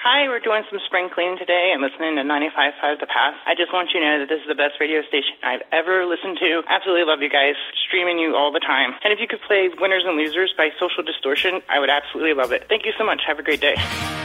Hi, we're doing some spring cleaning today and listening to 95.5 The Pass. I just want you to know that this is the best radio station I've ever listened to. Absolutely love you guys. Streaming you all the time. And if you could play Winners and Losers by Social Distortion, I would absolutely love it. Thank you so much. Have a great day.